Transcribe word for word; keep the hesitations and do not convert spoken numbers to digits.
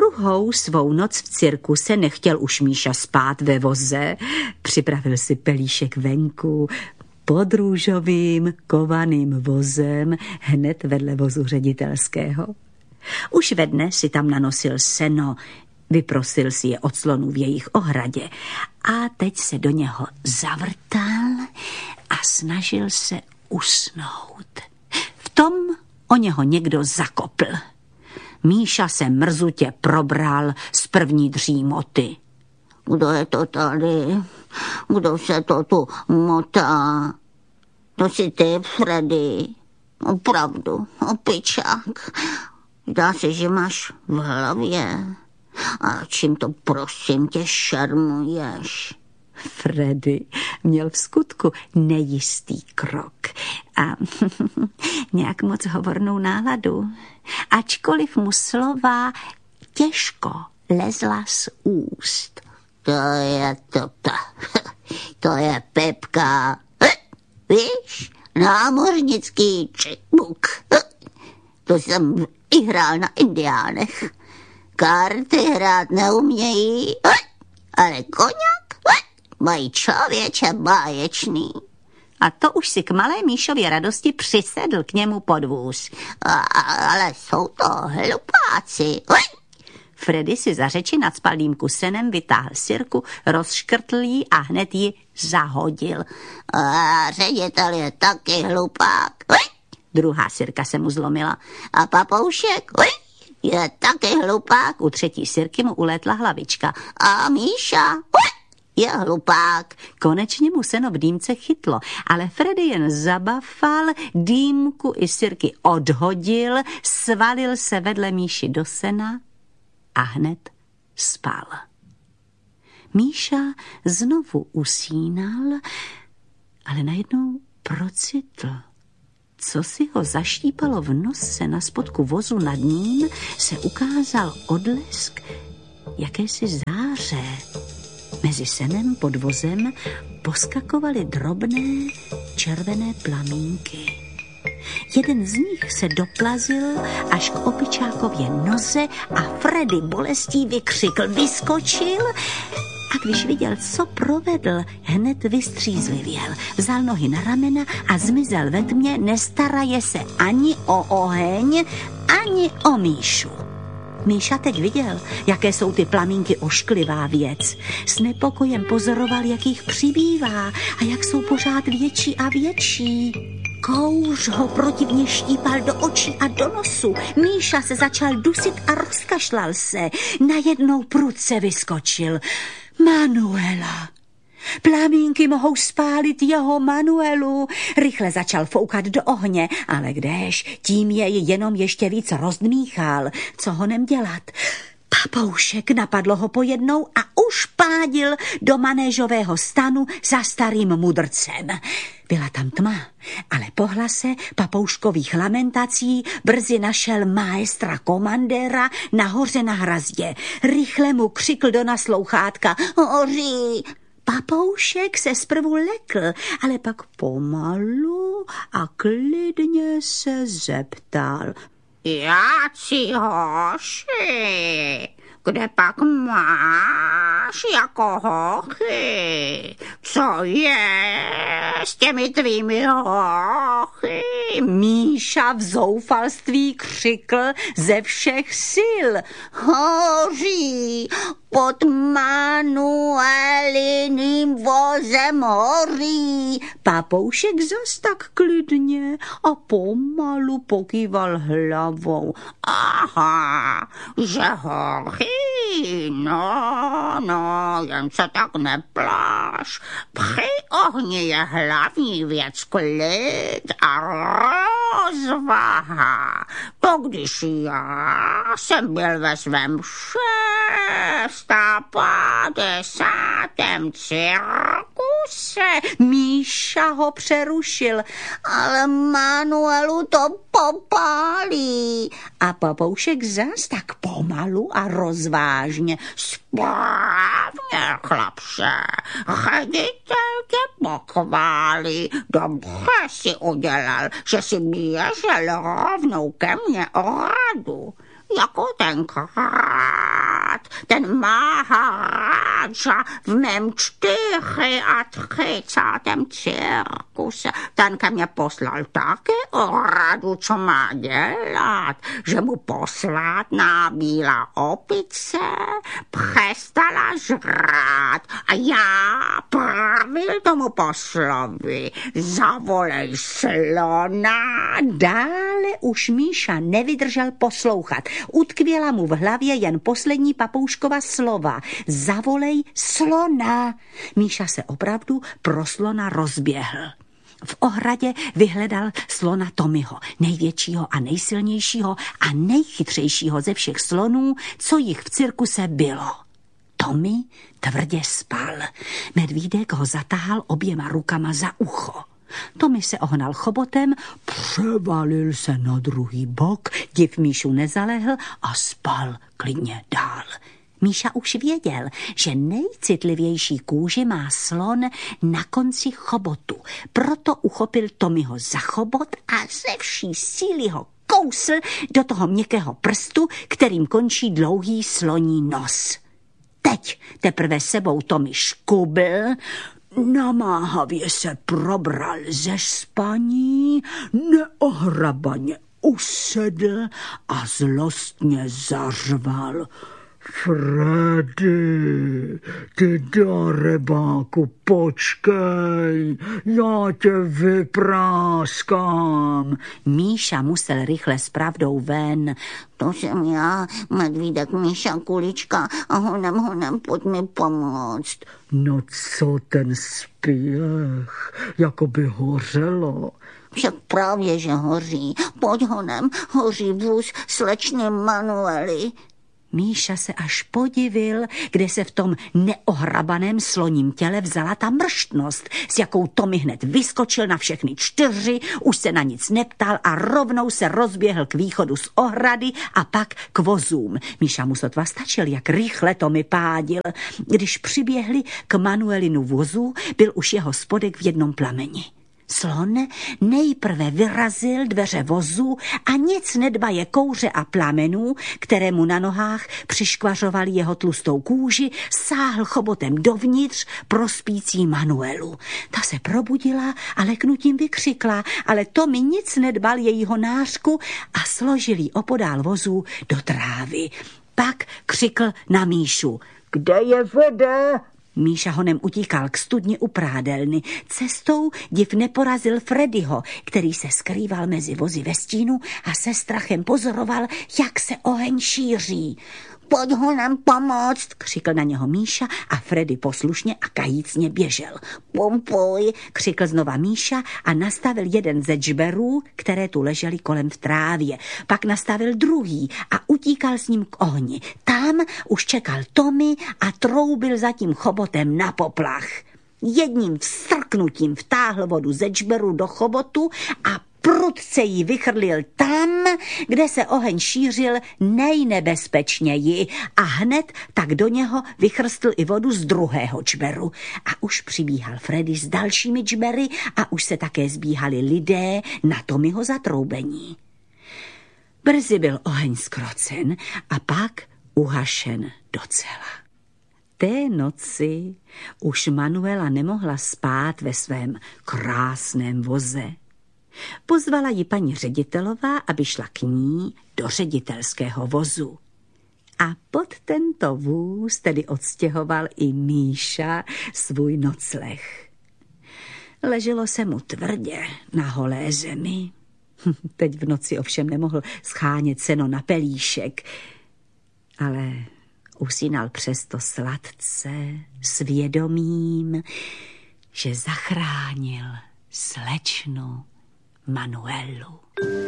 druhou svou noc v cirkuse nechtěl už Míša spát ve voze. Připravil si pelíšek venku pod růžovým kovaným vozem hned vedle vozu ředitelského. Už ve dne si tam nanosil seno, vyprosil si je od slonů v jejich ohradě a teď se do něho zavrtal a snažil se usnout. V tom o něho někdo zakopl. Míša se mrzutě probral z první dřímoty. Kdo je to tady? Kdo se to tu motá? To jsi ty, Freddy. Opravdu, opičák. Zdá se, že máš v hlavě. A čím to prosím tě šermuješ? Freddy měl v skutku nejistý krok a nějak moc hovornou náladu, ačkoliv mu slova těžko lezla z úst. To je to, to, to je Pepka. Víš, námořnický čibuk. To jsem i hrál na indiánech. Karty hrát neumějí, ale koněk mají člověče báječný. A to už si k malé Míšově radosti přisedl k němu pod vůz. A, ale jsou to hlupáci. Freddy si za řeči nad spalným kusenem vytáhl sirku, rozškrtl ji a hned ji zahodil. A ředitel je taky hlupák. Druhá sirka se mu zlomila. A papoušek je taky hlupák. U třetí sirky mu ulétla hlavička. A Míša je hlupák. Konečně mu seno v dýmce chytlo, ale Freddy jen zabafal, dýmku i sirky odhodil, svalil se vedle Míši do sena a hned spal. Míša znovu usínal, ale najednou procitl. Co si ho zaštípalo v nose na spodku vozu nad ním, se ukázal odlesk jakési záře. Mezi senem pod vozem poskakovaly drobné červené plamínky. Jeden z nich se doplazil až k opičákově noze a Freddy bolestí vykřikl, vyskočil a když viděl, co provedl, hned vystřízlivěl. Vzal nohy na ramena a zmizel ve tmě, nestaraje se ani o oheň, ani o Míšu. Míša teď viděl, jaké jsou ty plamínky ošklivá věc. S nepokojem pozoroval, jak jich přibývá a jak jsou pořád větší a větší. Kouř ho protivně štípal do očí a do nosu. Míša se začal dusit a rozkašlal se. Najednou prudce vyskočil. Manuela. Plamínky mohou spálit jeho Manuelu. Rychle začal foukat do ohně, ale kdež, tím jej jenom ještě víc rozdmíchal. Co honem dělat? Papoušek napadlo ho pojednou a už pádil do manéžového stanu za starým mudrcem. Byla tam tma, ale po hlase papouškových lamentací brzy našel maestra komandéra nahoře na hrazdě. Rychle mu křikl do naslouchátka. Hoří! Papoušek se zprvu lekl, ale pak pomalu a klidně se zeptal. Jáci hoši, kde pak máš jako hochy? Co je s těmi tvými hochy? Míša v zoufalství křikl ze všech sil. Hoří, pod Manueliným vozem hoří. Papoušek zas tak klidně a pomalu pokýval hlavou. Aha, že hoří, no, no, jen se tak nepláš. Při ohni je hlavní věc klid a rozvaha. To když já jsem byl ve svém šestá padesátém cirkuse. Míša ho přerušil. Ale Manuelu to popálí. A papoušek zas tak pomalu a rozvážně. Správně, chlapče, ředitel tě pochválí. Dobře si udělal, že si běžel rovnou ke mně o radu. Jako tenkrát. ten Maharaja v mém čtyři a třicátém cirkuse. Ten ke mně poslal taky o radu, co má dělat, že mu posvátná bílá opice přestala žrát a já pravil tomu poslovi, zavolej slona. Dále už Míša nevydržel poslouchat. Utkvěla mu v hlavě jen poslední papouškova slova. Zavolej slona. Míša se opravdu pro slona rozběhl. V ohradě vyhledal slona Tommyho, největšího a nejsilnějšího a nejchytřejšího ze všech slonů, co jich v cirkuse bylo. Tommy tvrdě spal. Medvídek ho zatáhl oběma rukama za ucho. Tommy se ohnal chobotem, převalil se na druhý bok, div Míšu nezalehl a spal klidně dál. Míša už věděl, že nejcitlivější kůži má slon na konci chobotu. Proto uchopil Tommyho za chobot a ze vší síly ho kousl do toho měkkého prstu, kterým končí dlouhý sloní nos. Teď teprve sebou Tommy škubl, namáhavě se probral ze spaní, neohrabaně usedl a zlostně zařval. Freddy, ty darebáku, počkej, já tě vypráskám. Míša musel rychle s pravdou ven. To jsem já, medvídek Míša Kulička, a honem, honem, pojď mi pomoct. No co ten spěch, jako by hořelo. Však právě, že hoří. Pojď honem, hoří vůz slečny Manuely. Míša se až podivil, kde se v tom neohrabaném sloním těle vzala ta mrštnost, s jakou Tommy hned vyskočil na všechny čtyři, už se na nic neptal a rovnou se rozběhl k východu z ohrady a pak k vozům. Míša mu sotva stačil, jak rychle Tommy pádil. Když přiběhli k Manuelinu vozu, byl už jeho spodek v jednom plameni. Slon nejprve vyrazil dveře vozu a nic nedbaje kouře a plamenů, které mu na nohách přiškvařovaly jeho tlustou kůži, sáhl chobotem dovnitř pro spící Manuelu. Ta se probudila a leknutím vykřikla, ale Tommy nic nedbal jejího nářku a složil jí opodál vozu do trávy. Pak křikl na Míšu. Kde je voda? Míša honem utíkal k studni u prádelny. Cestou div neporazil Freddyho, který se skrýval mezi vozy ve stínu a se strachem pozoroval, jak se oheň šíří. Pojď ho nám pomoct, křikl na něho Míša a Freddy poslušně a kajícně běžel. Pompuj, křikl znova Míša a nastavil jeden ze džberů, které tu ležely kolem v trávě. Pak nastavil druhý a utíkal s ním k ohni. Tam už čekal Tommy a troubil za tím chobotem na poplach. Jedním vstrknutím vtáhl vodu ze džberu do chobotu a prudce jí vychrlil tam, kde se oheň šířil nejnebezpečněji a hned tak do něho vychrstl i vodu z druhého džberu. A už přibíhal Freddy s dalšími džbery a už se také zbíhali lidé na Tommyho zatroubení. Brzy byl oheň zkrocen a pak uhašen docela. Té noci už Manuela nemohla spát ve svém krásném voze. Pozvala ji paní ředitelová, aby šla k ní do ředitelského vozu. A pod tento vůz tedy odstěhoval i Míša svůj nocleh. Leželo se mu tvrdě na holé zemi. Teď v noci ovšem nemohl schánět seno na pelíšek, ale usínal přesto sladce s vědomím, že zachránil slečnu Manuelu.